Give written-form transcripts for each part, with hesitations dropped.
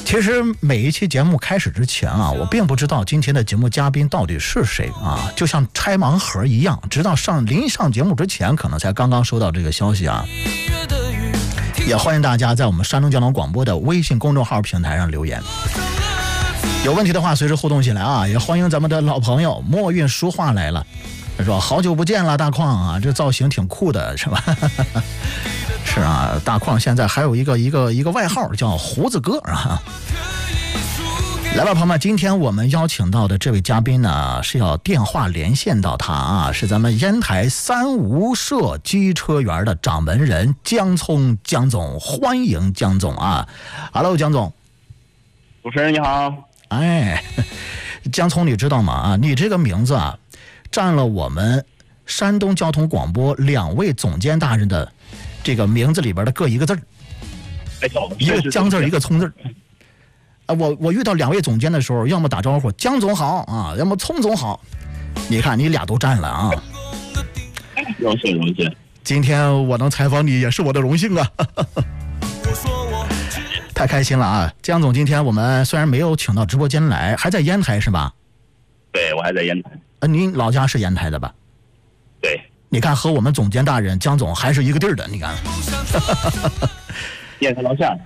其实每一期节目开始之前啊，我并不知道今天的节目嘉宾到底是谁啊，就像拆盲盒一样，直到临上节目之前，可能才刚刚收到这个消息啊。也欢迎大家在我们山东交通广播的微信公众号平台上留言，有问题的话随时互动起来啊！也欢迎咱们的老朋友墨韵书画来了，他说好久不见了，大矿啊，这造型挺酷的，是吧？是啊，大矿现在还有一个外号叫胡子哥啊。来吧，朋友们，今天我们邀请到的这位嘉宾呢，是要电话连线到他啊，是咱们烟台三无社机车园的掌门人江聪江总，欢迎江总啊 ！Hello， 江总， 主持人你好。 哎，江聪，你知道吗？啊，你这个名字啊，占了我们山东交通广播2位总监大人的这个名字里边的各一个字儿，一个江字，一个聪字。我遇到2位总监的时候，要么打招呼江总好啊，要么聪总好。你看你俩都占了啊！ 荣幸荣幸。 今天我能采访你也是我的荣幸啊！太开心了啊！江总，今天我们虽然没有请到直播间来，还在烟台是吧？ 对，我还在烟台。 您老家是烟台的吧？ 对。 你看和我们总监大人江总还是一个地儿的，你看。 烟台老乡。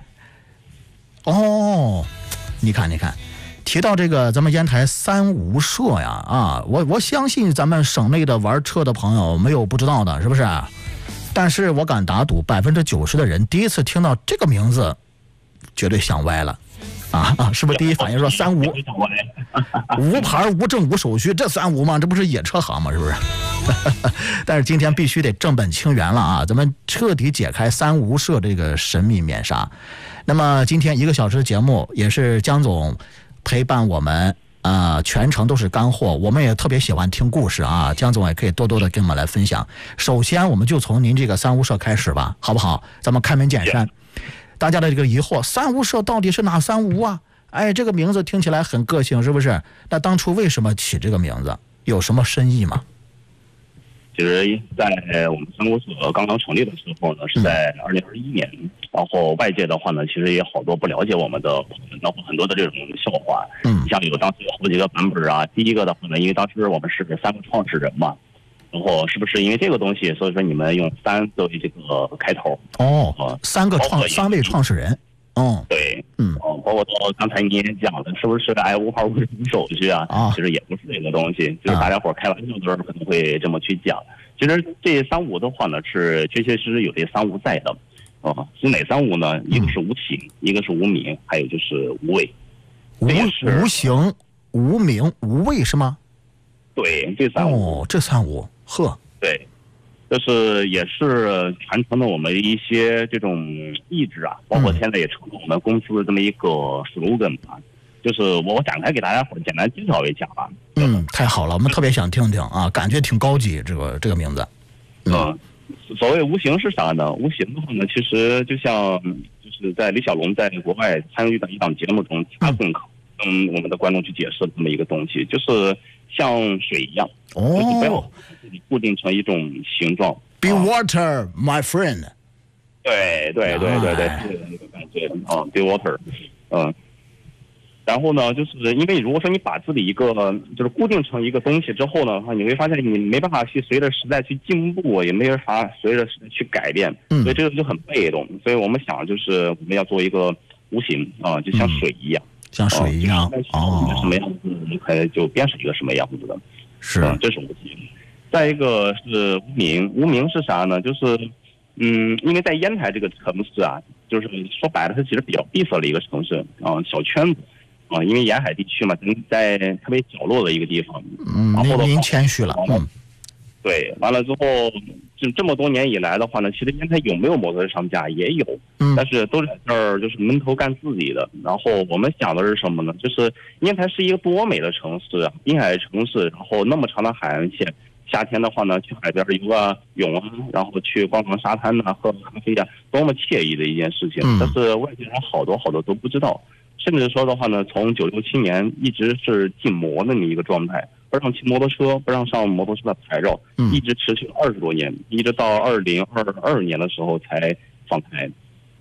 哦。你看，提到这个咱们烟台三无社呀，啊，我相信咱们省内的玩车的朋友没有不知道的，是不是？但是我敢打赌90%的人第一次听到这个名字，绝对想歪了，啊，是不是？第一反应说三无，无牌、无证、无手续，这三无吗？这不是野车行吗？是不是？但是今天必须得正本清源了啊！咱们彻底解开三无社这个神秘面纱。那么今天1个小时的节目也是江总陪伴我们全程都是干货，我们也特别喜欢听故事啊，江总也可以多多的跟我们来分享。首先我们就从您这个三无社开始吧，好不好？咱们开门见山，大家的这个疑惑，三无社到底是哪三无啊？哎，这个名字听起来很个性，是不是？那当初为什么起这个名字？有什么深意吗？ 其实在我们三无社刚刚成立的时候呢，是在2021年，然后外界的话呢，其实也好多不了解我们的朋友，包括很多的这种笑话，像当时有好几个版本啊。第一个的话呢，因为当时我们是3个创始人嘛，然后是不是因为这个东西，所以说你们用3作为这个开头？ 哦，3位创始人。哦， 对，包括刚才你也讲的，是不是无牌无手续啊？其实也不是这个东西，就是大家伙开玩笑的时候可能会这么去讲。其实这三无的话呢，是确确实实有这三无在的。是哪三无呢？一个是无形，一个是无名，还有就是无畏。 无形、无名、无畏是吗？ 对，这三无。 哦，这三无，呵。 对。就是也是传承了我们一些这种意志啊，包括现在也成了我们公司的这么一个 slogan 啊。就是我展开给大家伙简单介绍一下吧。 太好了，我们特别想听听啊，感觉挺高级，这个名字。 所谓无形是啥呢？无形的话呢，其实就像就是在李小龙在国外参与的一档节目中，他跟我们的观众去解释这么一个东西，就是像水一样，就是不要自己固定成一种形状。 Be water, my friend。 对，是这个感觉啊 ，Be water，然后呢，就是因为如果说你把自己一个就是固定成一个东西之后呢，你会发现你没办法去随着时代去进步，也没法随着时代去改变，所以这个就很被动。所以我们想就是我们要做一个无形啊，就像水一样。 像水一样什么样子，就变成一个什么样子的， 是， 这是无形。再一个是无名，无名是啥呢？就是因为在烟台这个城市啊，就是说白了，它其实比较闭塞的一个城市啊，小圈子啊，因为沿海地区嘛，在特别角落的一个地方。 您谦虚了。 对，完了之后，就这么多年以来的话呢，其实烟台有没有摩托车商家也有，但是都是在这儿就是闷头干自己的。然后我们想的是什么呢？就是烟台是一个多美的城市啊，滨海城市，然后那么长的海岸线，夏天的话呢，去海边游个泳啊，然后去逛逛沙滩呐，喝咖啡啊，多么惬意的一件事情。但是外地人好多都不知道，甚至说的话呢，从967年一直是禁摩的那么一个状态。不让骑摩托车，不让上摩托车的牌照，一直持续了20多年，一直到2022年的时候才放开。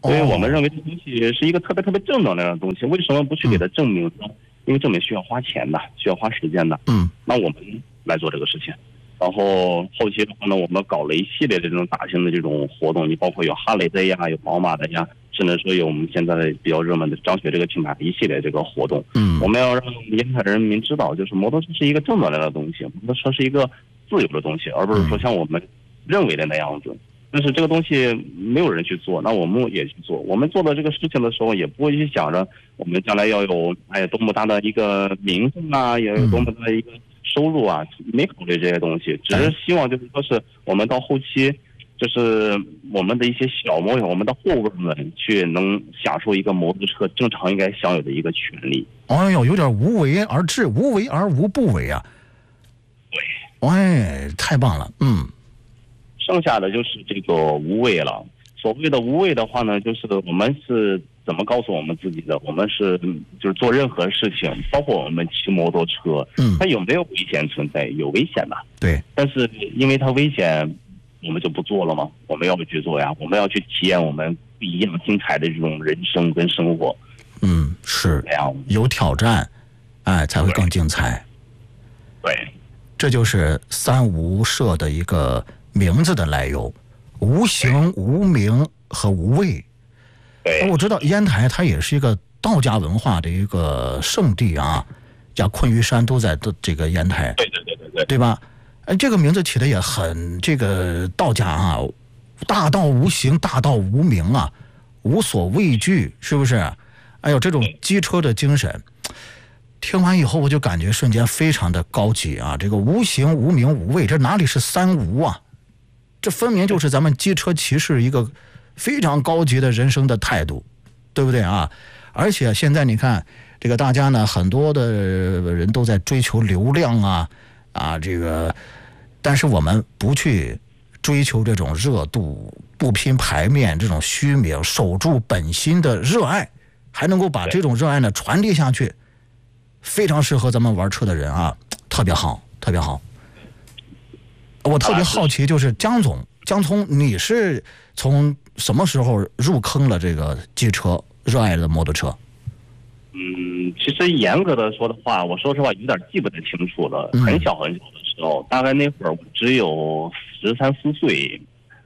所以我们认为这东西是一个特别特别正能量的东西。为什么不去给它证明呢？因为证明需要花钱的，需要花时间的。那我们来做这个事情。然后后期的话呢，我们搞了一系列的这种大型的这种活动，你包括有哈雷的呀，有宝马的呀，甚至说有我们现在比较热门的张雪这个品牌的一系列这个活动。我们要让烟台人民知道，就是摩托车是一个正能量的东西，摩托车是一个自由的东西，而不是说像我们认为的那样子。但是这个东西没有人去做，那我们也去做。我们做的这个事情的时候，也不会去想着我们将来要有多么大的一个名声啊，也有多么大的一个收入啊，没考虑这些东西，只是希望就是说是我们到后期，就是我们的一些小摩友，我们的后辈们去能享受一个摩托车正常应该享有的一个权利。 哎呦，有点无为而治，无为而无不为啊！对，哎，太棒了， 剩下的就是这个无畏了。所谓的无畏的话呢，就是我们是怎么告诉我们自己的？我们是就是做任何事情，包括我们骑摩托车，它有没有危险存在？有危险的， 对。 但是因为它危险，我们就不做了吗？我们要去做呀，我们要去体验我们不一样精彩的这种人生跟生活。 是有挑战，才会更精彩。 对， 这就是三无社的一个名字的来由，无形、无名和无畏。 对， 我知道烟台它也是一个道家文化的一个圣地啊，像昆玉山都在这个烟台，对吧？这个名字起的也很这个道家啊，大道无形，大道无名啊，无所畏惧，是不是？哎呦，这种机车的精神，听完以后我就感觉瞬间非常的高级啊！这个无形、无名、无畏，这哪里是三无啊？这分明就是咱们机车骑士一个非常高级的人生的态度，对不对啊？而且现在你看，这个大家呢，很多的人都在追求流量啊，这个，但是我们不去追求这种热度，不拼牌面，这种虚名，守住本心的热爱，还能够把这种热爱呢传递下去，非常适合咱们玩车的人啊，特别好，特别好。我特别好奇，就是江聪，你是从什么时候入坑了这个机车，热爱了摩托车？ 其实严格的说的话，我说实话有点记不太清楚了。很小很小的时候，大概那会儿我只有13、14岁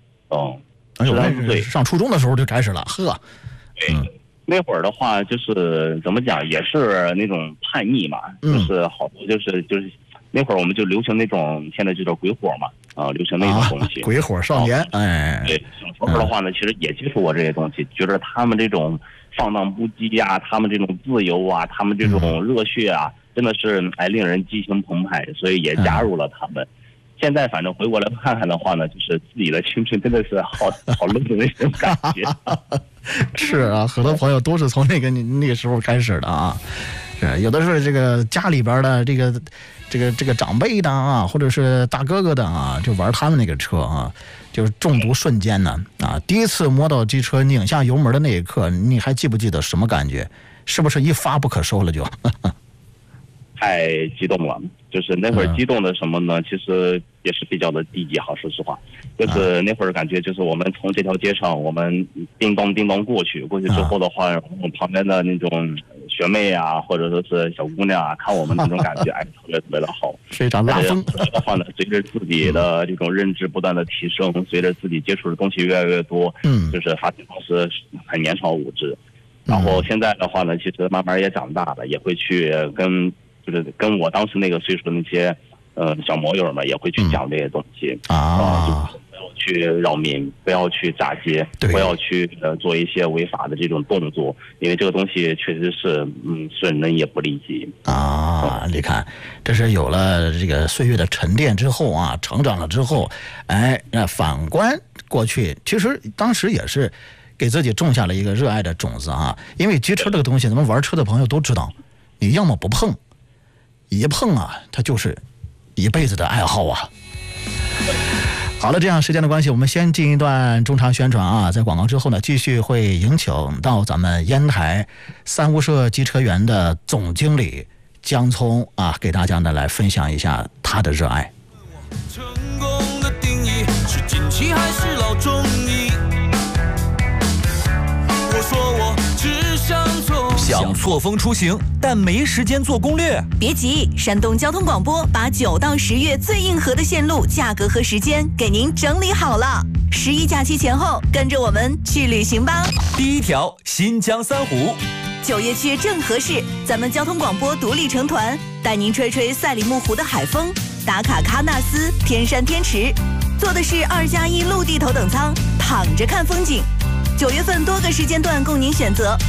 ，13、14岁， 上初中的时候就开始了，呵。 对，那会儿的话就是怎么讲，也是那种叛逆嘛，就是好多就是那会儿我们就流行那种现在就叫鬼火嘛，流行那种东西， 鬼火少年， 对，小时候的话呢，其实也接触过这些东西，觉得他们这种放荡不羁呀，他们这种自由啊，他们这种热血啊，真的是令人激情澎湃，所以也加入了他们。现在反正回过来看看的话呢，就是自己的青春真的是好冷的那种感觉。 是啊，很多朋友都是从那个时候开始的啊。有的是这个家里边的这个长辈的啊，或者是大哥哥的啊，就玩他们那个车啊，就是中毒瞬间呢啊！第一次摸到机车拧下油门的那一刻，你还记不记得什么感觉？是不是一发不可收了就？ 太激动了，就是那会儿激动的什么呢？其实也是比较的低级哈，说实话，就是那会儿感觉就是我们从这条街上，我们叮咚叮咚过去之后的话，我们旁边的那种学妹啊，或者说是小姑娘啊，看我们那种感觉，特别特别的好， 非常拉风。 的话呢，随着自己的这种认知不断的提升，随着自己接触的东西越来越多，就是发现当时很年少无知，然后现在的话呢，其实慢慢也长大了，也会去跟我当时那个岁数的那些小摩友们也会去讲这些东西啊，不要去扰民，不要去炸街，不要去做一些违法的这种动作，因为这个东西确实是损人也不利己啊。你看，这是有了这个岁月的沉淀之后啊，成长了之后，反观过去，其实当时也是给自己种下了一个热爱的种子啊。因为机车这个东西，咱们玩车的朋友都知道，你要么不碰。一碰啊，它就是一辈子的爱好啊。好了，这样时间的关系，我们先进一段中长宣传啊，在广告之后呢，继续会迎请到咱们烟台三无社机车园的总经理江聪啊，给大家呢来分享一下他的热爱。 成功的定义是近期还是老中医？ 想错峰出行，但没时间做攻略？ 别急，山东交通广播把9到10月最硬核的线路、价格和时间给您整理好了。11假期前后，跟着我们去旅行吧。 第1条，新疆3湖。 9月去正合适，咱们交通广播独立成团，带您吹吹赛里木湖的海风，打卡喀纳斯、天山天池，坐的是2+1陆地头等舱，躺着看风景。9月份多个时间段供您选择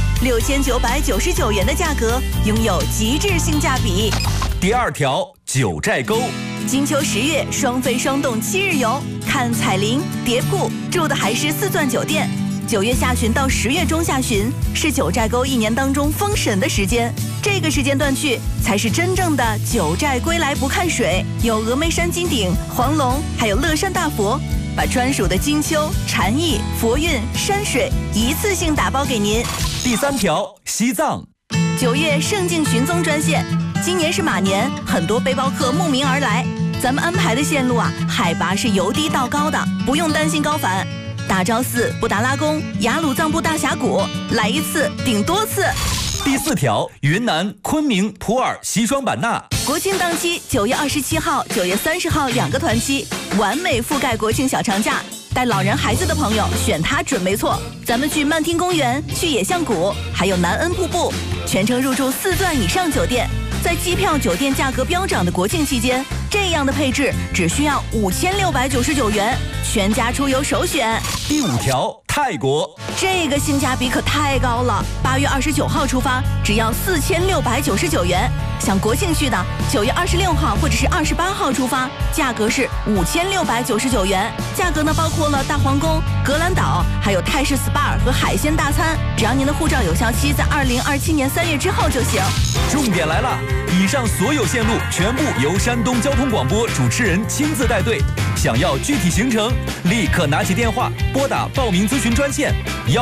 ，6999元的价格，拥有极致性价比。 第2条，九寨沟。 金秋10月，双飞双动7日游，看彩铃、蝶瀑，住的还是4钻酒店。9月下旬到10月中下旬是九寨沟1年当中封神的时间，这个时间段去才是真正的九寨归来不看水，有峨眉山金顶、黄龙，还有乐山大佛，把专属的金秋、禅意、佛韵、山水一次性打包给您。 第3条，西藏。 9月圣境寻踪专线，今年是马年，很多背包客慕名而来，咱们安排的线路啊，海拔是由低到高的，不用担心高反。大昭寺、布达拉宫、雅鲁藏布大峡谷，来一次顶多次。 第4条，云南昆明、普洱、西双版纳。 国庆档期9月27号、9月30号2个团期，完美覆盖国庆小长假。带老人孩子的朋友选它准没错。咱们去曼听公园、去野象谷，还有南恩瀑布，全程入住4钻以上酒店。在机票、酒店价格飙涨的国庆期间，这样的配置只需要5699元，全家出游首选。 第5条，泰国。 这个性价比可太高了，8月29号出发，只要4699元。想国庆去的，9月26号或者是28号出发，价格是5699元。价格呢包括了大皇宫、格兰岛，还有泰式 SPA 和海鲜大餐。只要您的护照有效期在2027年3月之后就行。 重点来了，以上所有线路全部由山东交通广播主持人亲自带队。想要具体行程，立刻拿起电话拨打报名咨询专线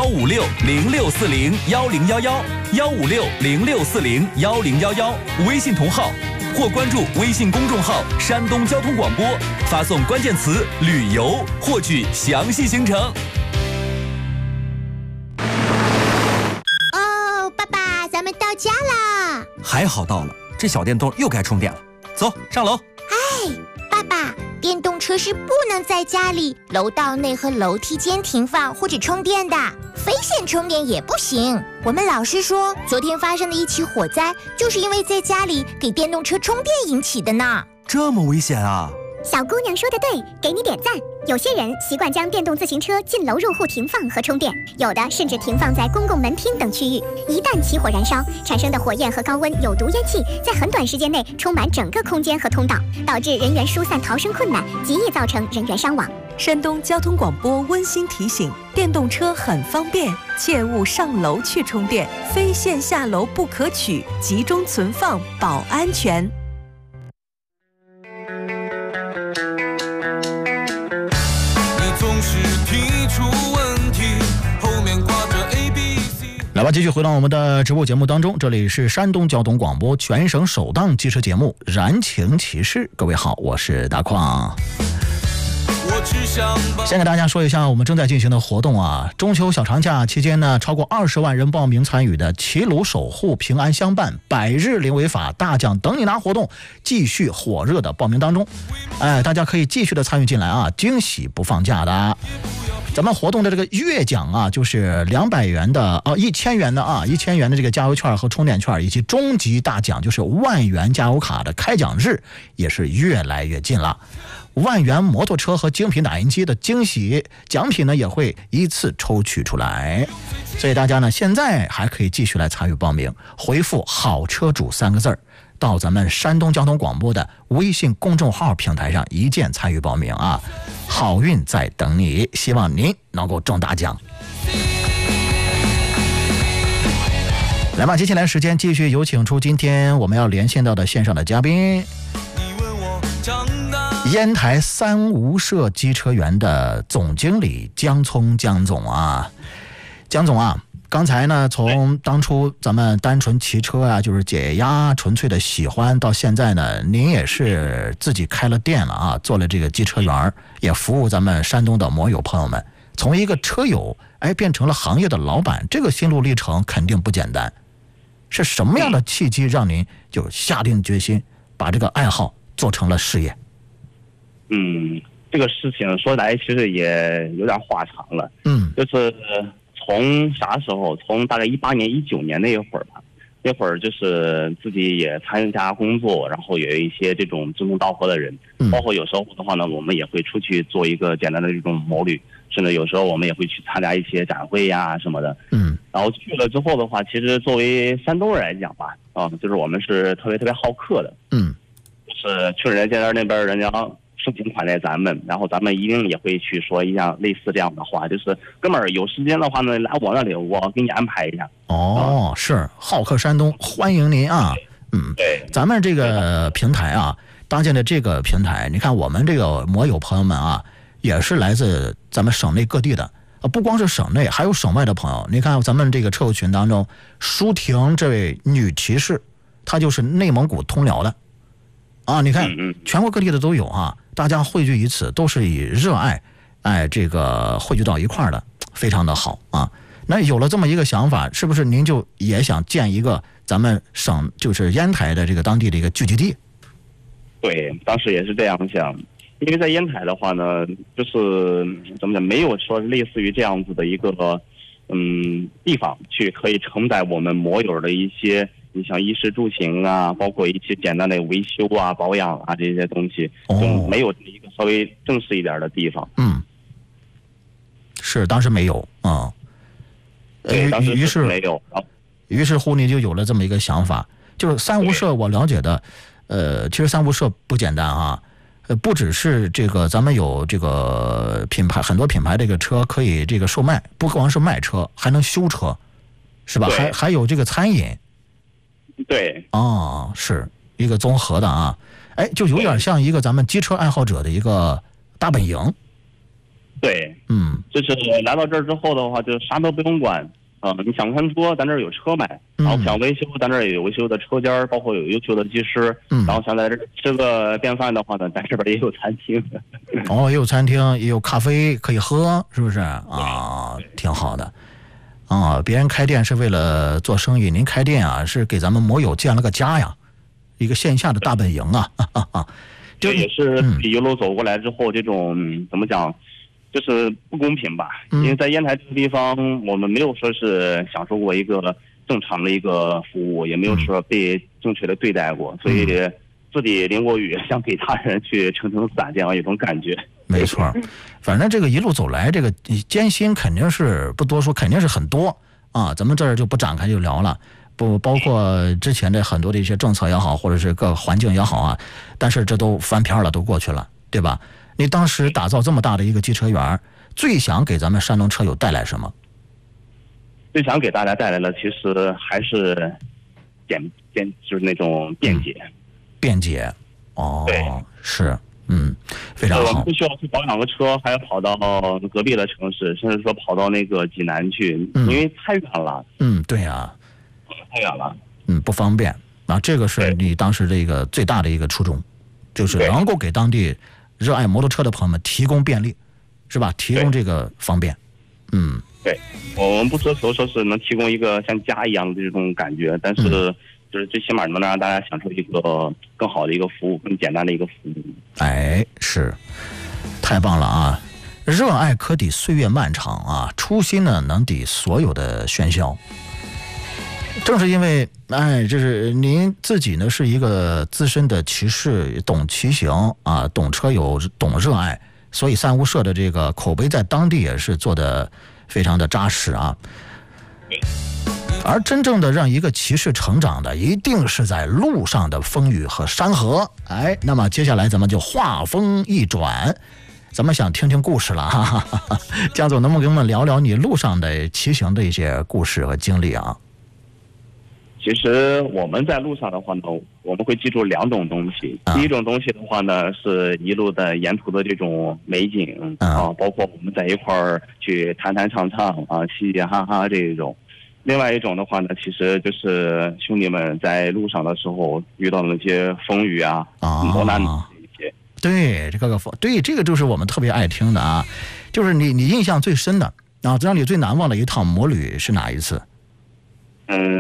15606401011，15606401011，微信同号或关注微信公众号山东交通广播，发送关键词旅游获取详细行程。 哦，爸爸，咱们到家啦！ 还好到了，这小电动又该充电了。走，上楼。 哎，爸爸，电动车是不能在家里、楼道内和楼梯间停放或者充电的，非线充电也不行。我们老师说，昨天发生的一起火灾，就是因为在家里给电动车充电引起的呢。 这么危险啊！ 小姑娘说的对，给你点赞。有些人习惯将电动自行车进楼入户停放和充电，有的甚至停放在公共门厅等区域。一旦起火燃烧，产生的火焰和高温有毒烟气在很短时间内充满整个空间和通道，导致人员疏散逃生困难，极易造成人员伤亡。 山东交通广播温馨提醒：电动车很方便，切勿上楼去充电，非线下楼不可取，集中存放保安全。 来吧，继续回到我们的直播节目当中，这里是山东交通广播全省首档汽车节目《燃情骑士》。各位好，我是大矿。先给大家说一下我们正在进行的活动啊，中秋小长假期间呢，超过20万人报名参与的齐鲁守护平安相伴100日零违法大奖等你拿活动继续火热的报名当中，大家可以继续的参与进来啊，惊喜不放假的。咱们活动的这个月奖啊，就是200元的1000元的1000元的这个加油券和充电券，以及终极大奖就是10000元加油卡的开奖日也是越来越近了。10000元摩托车和精品打印机的惊喜奖品呢，也会依次抽取出来，所以大家呢现在还可以继续来参与报名，回复好车主3个字到咱们山东交通广播的微信公众号平台上一键参与报名啊，好运在等你，希望您能够中大奖。来吧，接下来时间继续有请出今天我们要连线到的线上的嘉宾，烟台三无社机车园的总经理江聪江总啊。江总啊，刚才呢从当初咱们单纯骑车啊，就是解压纯粹的喜欢，到现在呢您也是自己开了店了啊，做了这个机车园，也服务咱们山东的摩友朋友们，从一个车友变成了行业的老板，这个心路历程肯定不简单。 是什么样的契机让您就下定决心把这个爱好做成了事业？ 这个事情说来其实也有点话长了。就是从啥时候？从大概18年、19年那一会儿吧。那会儿就是自己也参加工作，然后有一些这种志同道合的人，包括有时候的话呢，我们也会出去做一个简单的这种摩旅，甚至有时候我们也会去参加一些展会呀什么的。然后去了之后的话，其实作为山东人来讲吧，就是我们是特别好客的。就是去人家那边，人家盛情款待咱们，然后咱们一定也会去说一样类似这样的话，就是哥们儿有时间的话呢，来我那里，我给你安排一下。 是好客山东，欢迎您啊。 对， 咱们这个平台啊，搭建的这个平台，你看我们这个摩友朋友们啊，也是来自咱们省内各地的，不光是省内，还有省外的朋友。你看咱们这个车友群当中，舒婷这位女骑士，她就是内蒙古通辽的啊。你看全国各地的都有啊，大家汇聚于此，都是以热爱这个汇聚到一块儿的，非常的好啊。那有了这么一个想法，是不是您就也想建一个咱们省就是烟台的这个当地的一个聚集地？ 对，当时也是这样想，因为在烟台的话呢，就是怎么讲，没有说类似于这样子的一个地方去可以承载我们摩友的一些，你像衣食住行啊，包括一些简单的维修啊、保养啊这些东西，就没有一个稍微正式一点的地方。 是当时没有啊。 对，当时是没有。 于是乎你就有了这么一个想法，就是三无社我了解的，其实三无社不简单啊，不只是这个咱们有这个品牌，很多品牌这个车可以这个售卖，不光是卖车，还能修车，是吧？还有这个餐饮。 对。 是一个综合的啊，就有点像一个咱们机车爱好者的一个大本营。 对，就是来到这儿之后的话，就啥都不用管你想看车，咱这儿有车卖，然后想维修，咱这儿也有维修的车间，包括有优秀的技师，然后想在这儿吃个便饭的话呢，咱这边也有餐厅。 也有餐厅，也有咖啡可以喝，是不是啊？挺好的别人开店是为了做生意，您开店啊是给咱们摩友建了个家呀，一个线下的大本营啊。 这也是一路走过来之后，这种怎么讲？就是不公平吧，因为在烟台这个地方，我们没有说是享受过一个正常的一个服务，也没有说被正确的对待过，所以自己淋过雨，想给他人去撑伞这样一种感觉。 没错，反正这个一路走来，这个艰辛肯定是不多说，肯定是很多啊。咱们这儿就不展开就聊了，不包括之前的很多的一些政策也好，或者是各环境也好啊，但是这都翻篇了，都过去了，对吧？你当时打造这么大的一个机车园，最想给咱们山东车友带来什么？ 最想给大家带来的其实还是就是那种便捷。对， 是，非常好。 我们不需要去保养个车，还要跑到隔壁的城市，甚至说跑到那个济南去，因为太远了。 对呀， 太远了。 不方便啊。这个是你当时这个最大的一个初衷，就是能够给当地热爱摩托车的朋友们提供便利，是吧？提供这个方便。 对，我们不奢求说是能提供一个像家一样的这种感觉，但是就是最起码能让大家享受一个更好的一个服务，更简单的一个服务。 是，太棒了啊！热爱可抵岁月漫长啊，初心呢能抵所有的喧嚣。正是因为这是您自己呢是一个资深的骑士，懂骑行啊，懂车友，懂热爱，所以三无社的这个口碑在当地也是做得非常的扎实啊。而真正的让一个骑士成长的，一定是在路上的风雨和山河。那么接下来咱们就话锋一转，咱们想听听故事了，江总能不能跟我们聊聊你路上的骑行的一些故事和经历啊？ 其实我们在路上的话呢，我们会记住2种东西。第一种东西的话呢，是一路的沿途的这种美景包括我们在一块儿去弹弹唱唱嘻嘻哈哈这一种。另外一种的话呢，其实就是兄弟们在路上的时候遇到的那些风雨磨难的一些。 对，这个就是我们特别爱听的啊。就是你印象最深的让你最难忘的一趟摩旅是哪一次？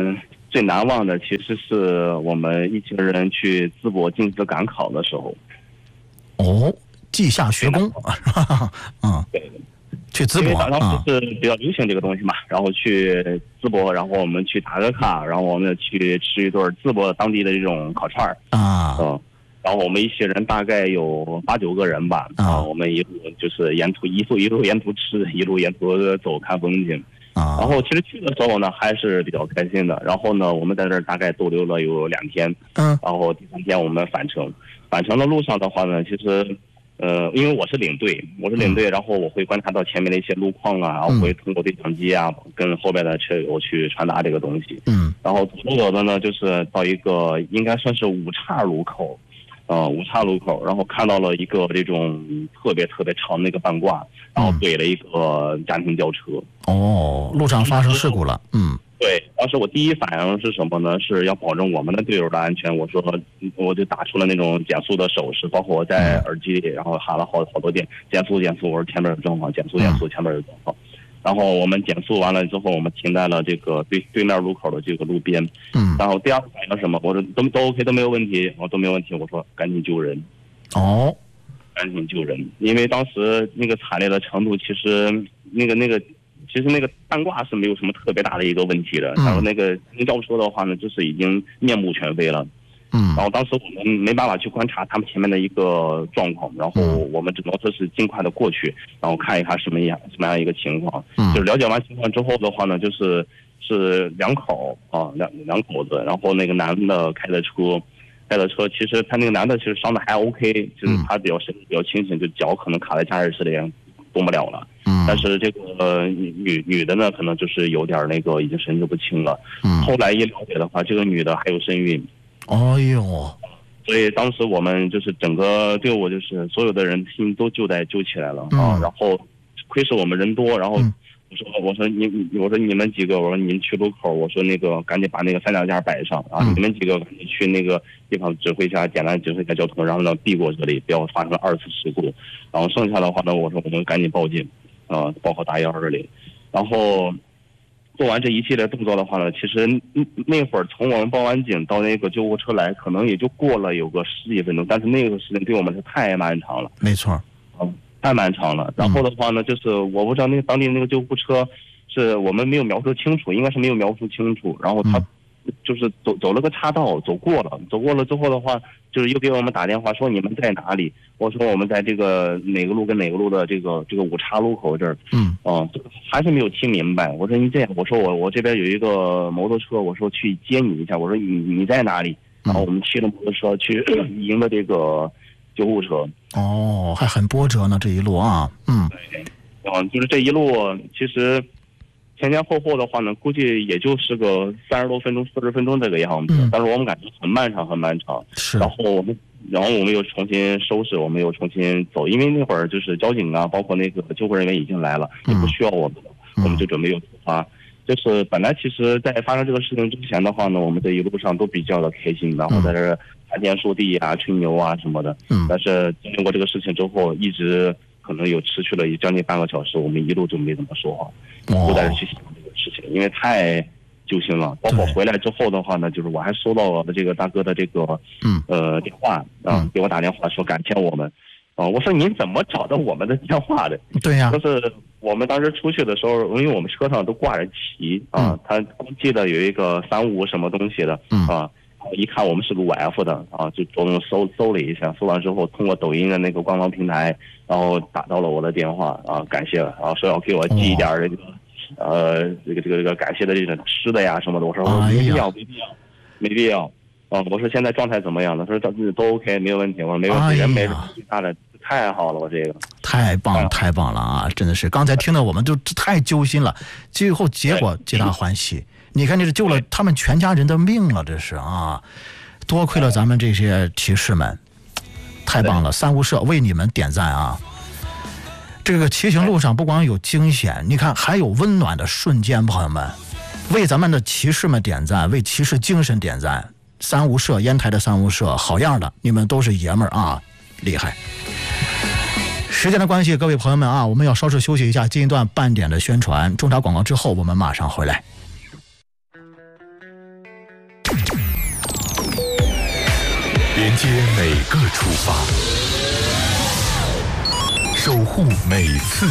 最难忘的其实是我们一群人去淄博进淄赶考的时候。 哦，稷下学宫是吧？嗯， 对。 去淄博啊，当时是比较流行这个东西嘛，然后去淄博，然后我们去打个卡，然后我们去吃一顿淄博当地的这种烤串啊，然后我们一些人大概有8、9个人吧，我们一路就是沿途一路沿途吃，一路沿途走看风景，然后其实去的时候呢还是比较开心的，然后呢我们在这儿大概逗留了有2天，然后第3天我们返程的路上的话呢，其实。因为我是领队，然后我会观察到前面的一些路况啊，然后会通过对讲机啊，跟后边的车友去传达这个东西。然后走的呢，就是到一个应该算是5岔路口，然后看到了一个这种特别长的一个半挂，然后怼了一个家庭轿车。哦， 路上发生事故了。 对，当时我第一反应是什么呢？是要保证我们的队友的安全。我说，我就打出了那种减速的手势，包括我在耳机里，然后喊了好多遍减速。我说前面有状况，减速，前面有状况。然后我们减速完了之后，我们停在了这个对面路口的这个路边。然后第二个反应是什么？我说都 OK， 都没有问题，都没有问题。我说赶紧救人。赶紧救人，因为当时那个惨烈的程度，其实那个半挂是没有什么特别大的一个问题的，然后那个轿车的话呢，就是已经面目全非了。然后当时我们没办法去观察他们前面的一个状况，然后我们只能说是尽快的过去，然后看一看什么样一个情况。就是了解完情况之后的话呢，是两口子，然后那个男的开的车，其实他那个男的其实伤的还 OK， 就是他比较清醒，就脚可能卡在驾驶室里动不了了。但是这个女的呢，可能就是有点那个已经神志不清了。后来一了解的话，这个女的还有身孕。所以当时我们就是整个队伍就是所有的人心都救起来了啊。然后亏是我们人多，然后我说你们几个，我说你们去路口，我说那个赶紧把那个3脚架摆上啊，你们几个赶紧去那个地方简单指挥一下交通，然后呢避过这里，不要发生2次事故。然后剩下的话呢，我说我们赶紧报警。报考打120里，然后做完这一系列动作的话呢，其实那会儿从我们报完警到那个救护车来，可能也就过了有个10几分钟，但是那个时间对我们是太漫长了。 没错， 太漫长了。然后的话呢，就是我不知道那个当地那个救护车是我们没有描述清楚，应该是没有描述清楚，然后他就是走了个岔道，走过了之后的话，就是又给我们打电话说你们在哪里？我说我们在这个哪个路跟哪个路的这个5岔路口这儿。还是没有听明白。我说你这样，我说我这边有一个摩托车，我说去接你一下。我说你在哪里？然后我们骑着摩托车去迎的这个救护车。 还很波折呢这一路啊。 对，就是这一路其实。前后的话呢，估计也就是个30多分钟、40分钟这个样子。但是我们感觉很漫长。 是。 然后我们又重新收拾，我们又重新走，因为那会儿就是交警啊，包括那个救护人员已经来了，也不需要我们了，我们就准备又出发。就是本来其实，在发生这个事情之前的话呢，我们这一路上都比较的开心，然后在这谈天说地啊、吹牛啊什么的。但是经历过这个事情之后，一直可能有持续了将近半个小时，我们一路就没怎么说话。都在这去想这个事情，因为太揪心了。包括回来之后的话呢，就是我还收到了这个大哥的这个电话给我打电话说感谢我们。我说您怎么找到我们的电话的？ 对呀， 就是我们当时出去的时候，因为我们车上都挂着旗他记得有一个35什么东西的一看我们是录 F 的就主动搜了一下，搜完之后通过抖音的那个官方平台，然后打到了我的电话感谢，然后说要给我寄一点这个这个感谢的这种吃的呀什么的。我说没必要我说现在状态怎么样？他说都 OK 没有问题。我说没问题，人没什么最大的，太好了，我这个太棒了啊！真的是刚才听到我们就太揪心了，最后结果皆大欢喜。你看这是救了他们全家人的命了，这是多亏了咱们这些骑士们，太棒了！三无社为你们点赞啊！这个骑行路上不光有惊险，你看还有温暖的瞬间，朋友们，为咱们的骑士们点赞，为骑士精神点赞。三无社，烟台的三无社，好样的，你们都是爷们儿厉害。时间的关系，各位朋友们我们要稍事休息一下，进一段半点的宣传，中场广告之后我们马上回来。 连接每个出发，守护每次